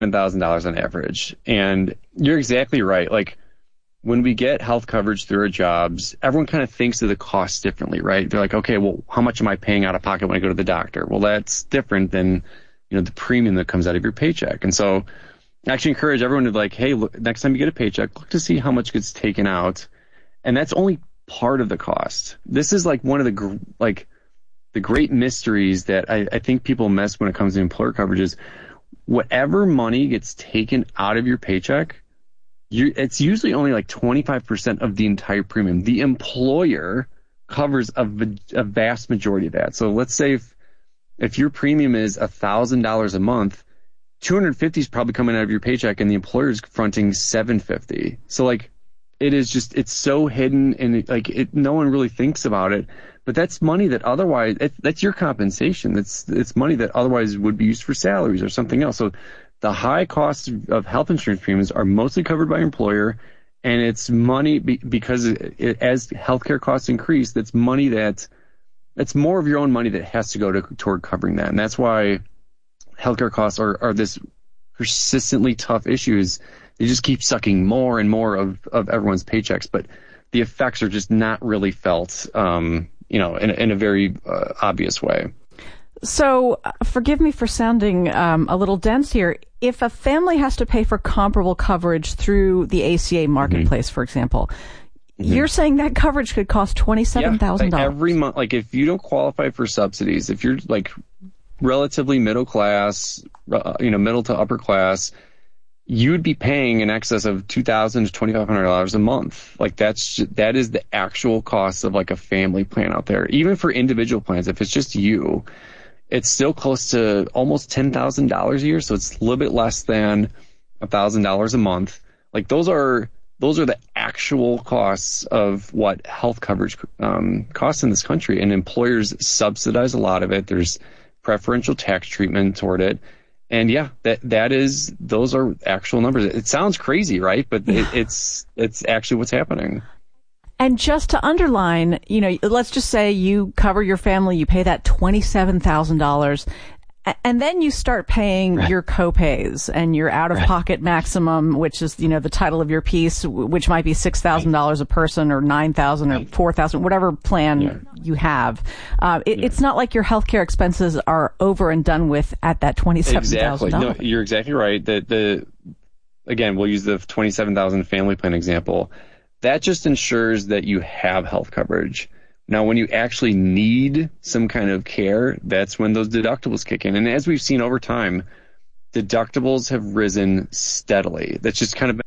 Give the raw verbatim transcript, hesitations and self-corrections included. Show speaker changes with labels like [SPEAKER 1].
[SPEAKER 1] thousand dollars on average. And you're exactly right. Like, when we get health coverage through our jobs, everyone kind of thinks of the costs differently, right? They're like, okay, well, how much am I paying out of pocket when I go to the doctor? Well, that's different than, you know, the premium that comes out of your paycheck. And so I actually encourage everyone to like, hey, look, next time you get a paycheck, look to see how much gets taken out. And that's only part of the cost. This is like one of the, gr- like the great mysteries that I, I think people miss when it comes to employer coverage is whatever money gets taken out of your paycheck, You, it's usually only like twenty-five percent of the entire premium. The employer covers a, a vast majority of that. So let's say if, if your premium is one thousand dollars a month, two hundred fifty is probably coming out of your paycheck and the employer's fronting seven hundred fifty. So like it is just, it's so hidden and it, like it, no one really thinks about it. But that's money that otherwise, it, that's your compensation. That's it's money that otherwise would be used for salaries or something else. So the high costs of health insurance premiums are mostly covered by your employer, and it's money be, because it, it, as healthcare costs increase, that's money that it's more of your own money that has to go to, toward covering that. And that's why healthcare costs are, are this persistently tough issue. Is they just keep sucking more and more of, of everyone's paychecks, but the effects are just not really felt, um, you know, in, in a very uh, obvious way.
[SPEAKER 2] So uh, forgive me for sounding um, a little dense here. If a family has to pay for comparable coverage through the A C A marketplace, mm-hmm. for example, mm-hmm. you're saying that coverage could cost twenty-seven thousand dollars.
[SPEAKER 1] Yeah, like every month. Like if you don't qualify for subsidies, if you're like relatively middle class, uh, you know, middle to upper class, you'd be paying in excess of two thousand dollars to twenty-five hundred dollars a month. Like that's that is the actual cost of like a family plan out there. Even for individual plans, if it's just you, it's still close to almost ten thousand dollars a year. So it's a little bit less than one thousand dollars a month. Like those are those are the actual costs of what health coverage um, costs in this country. And employers subsidize a lot of it. There's preferential tax treatment toward it. And yeah, that that is those are actual numbers. It sounds crazy, right? But it, it's it's actually what's happening.
[SPEAKER 2] And just to underline, you know, let's just say you cover your family, you pay that twenty-seven thousand dollars, and then you start paying right. your copays and your out-of-pocket right. maximum, which is, you know, the title of your piece, which might be six thousand dollars right. a person or nine thousand dollars right. or four thousand dollars, whatever plan yeah. you have. Uh, it, yeah. It's not like your healthcare expenses are over and done with at that twenty-seven thousand dollars.
[SPEAKER 1] Exactly. No, you're exactly right. The, the, again, we'll use the twenty-seven thousand dollars family plan example. That just ensures that you have health coverage. Now, when you actually need some kind of care, that's when those deductibles kick in. And as we've seen over time, deductibles have risen steadily. That's just kind of